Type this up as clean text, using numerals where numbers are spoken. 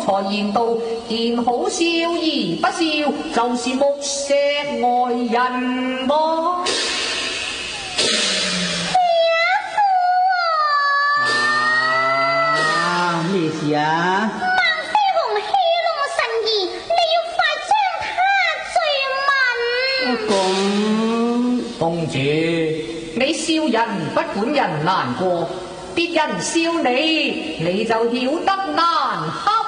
才言道：見好笑而不笑，就是木石外人麼？ 咩事啊？ 孟飛鴻戲弄神兒，你要快將他罪問。 公主，你笑人不管人難過，別人笑你，你就曉得難堪。